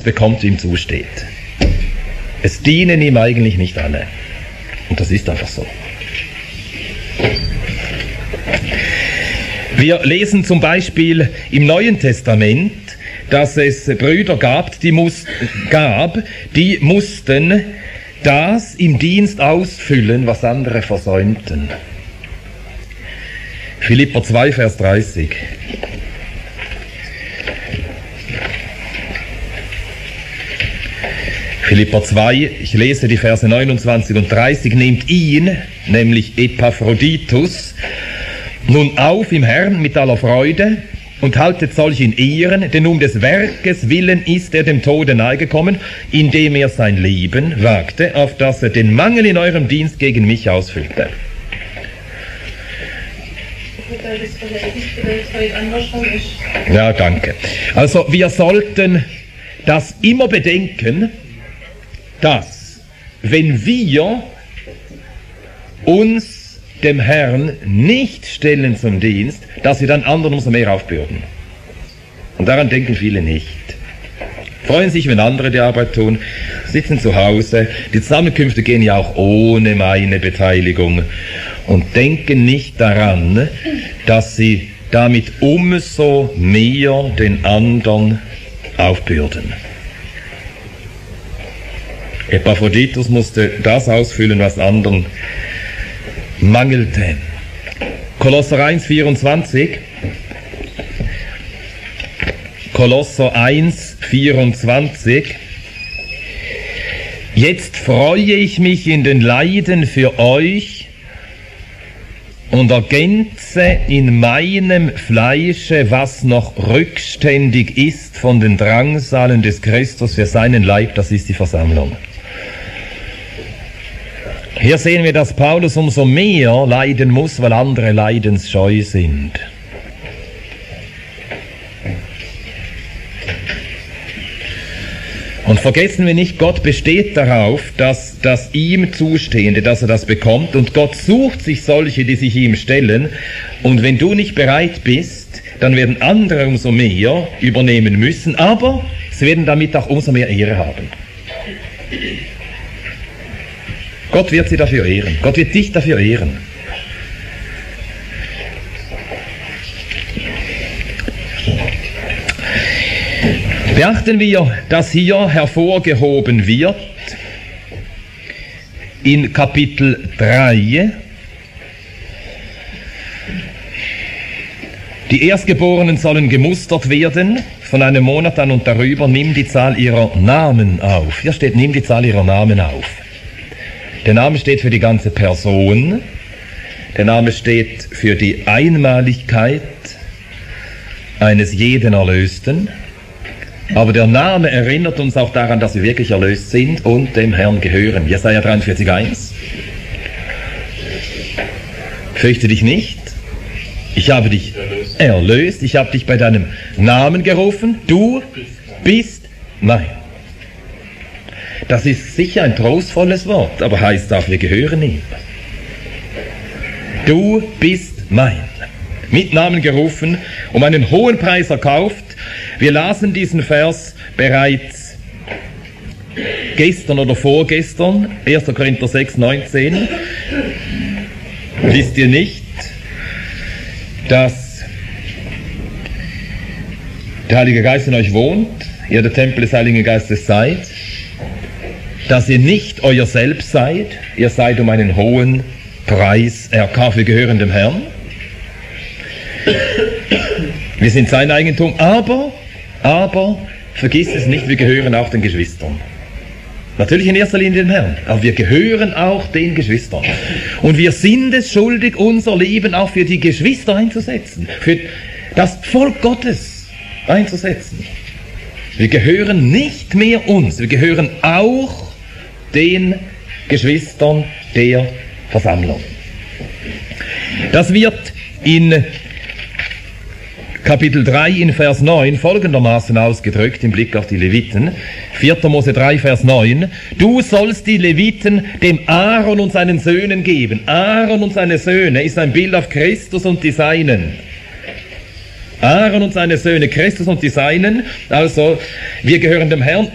bekommt, wie ihm zusteht. Es dienen ihm eigentlich nicht alle. Und das ist einfach so. Wir lesen zum Beispiel im Neuen Testament, dass es Brüder gab, die mussten das im Dienst ausfüllen, was andere versäumten. Philipper 2, Vers 30. Philipper 2, ich lese die Verse 29 und 30, nehmt ihn, nämlich Epaphroditus, nun auf im Herrn mit aller Freude und haltet solch in Ehren, denn um des Werkes willen ist er dem Tode nahegekommen, indem er sein Leben wagte, auf dass er den Mangel in eurem Dienst gegen mich ausfüllte. Ja, danke. Also wir sollten das immer bedenken, dass wenn wir uns dem Herrn nicht stellen zum Dienst, dass wir dann anderen umso mehr aufbürden. Und daran denken viele nicht. Freuen sich, wenn andere die Arbeit tun, sitzen zu Hause. Die Zusammenkünfte gehen ja auch ohne meine Beteiligung und denken nicht daran, dass sie damit umso mehr den anderen aufbürden. Epaphroditus musste das ausfüllen, was anderen mangelte. Kolosser 1, 24. Kolosser 1, 24. Jetzt freue ich mich in den Leiden für euch und ergänze in meinem Fleische, was noch rückständig ist von den Drangsalen des Christus für seinen Leib, das ist die Versammlung. Hier sehen wir, dass Paulus umso mehr leiden muss, weil andere leidensscheu sind. Und vergessen wir nicht, Gott besteht darauf, dass das ihm Zustehende, dass er das bekommt. Und Gott sucht sich solche, die sich ihm stellen. Und wenn du nicht bereit bist, dann werden andere umso mehr übernehmen müssen. Aber sie werden damit auch umso mehr Ehre haben. Gott wird sie dafür ehren. Gott wird dich dafür ehren. Beachten wir, dass hier hervorgehoben wird, in Kapitel 3, die Erstgeborenen sollen gemustert werden, von einem Monat an und darüber, nimm die Zahl ihrer Namen auf. Hier steht, nimm die Zahl ihrer Namen auf. Der Name steht für die ganze Person, der Name steht für die Einmaligkeit eines jeden Erlösten, aber der Name erinnert uns auch daran, dass wir wirklich erlöst sind und dem Herrn gehören. Jesaja 43,1. Fürchte dich nicht, ich habe dich erlöst, ich habe dich bei deinem Namen gerufen, du bist mein. Das ist sicher ein trostvolles Wort, aber heißt auch, wir gehören ihm. Du bist mein. Mit Namen gerufen, um einen hohen Preis erkauft. Wir lasen diesen Vers bereits gestern oder vorgestern, 1. Korinther 6, 19. Wisst ihr nicht, dass der Heilige Geist in euch wohnt, ihr der Tempel des Heiligen Geistes seid, dass ihr nicht euer Selbst seid, ihr seid um einen hohen Preis erkauft, wir gehören dem Herrn. Wir sind sein Eigentum, aber vergiss es nicht, wir gehören auch den Geschwistern. Natürlich in erster Linie dem Herrn, aber wir gehören auch den Geschwistern. Und wir sind es schuldig, unser Leben auch für die Geschwister einzusetzen, für das Volk Gottes einzusetzen. Wir gehören nicht mehr uns, wir gehören auch den Geschwistern der Versammlung. Das wird in Kapitel 3 in Vers 9 folgendermaßen ausgedrückt im Blick auf die Leviten. 4. Mose 3, Vers 9. Du sollst die Leviten dem Aaron und seinen Söhnen geben. Aaron und seine Söhne ist ein Bild auf Christus und die Seinen. Aaron und seine Söhne, Christus und die Seinen. Also, wir gehören dem Herrn.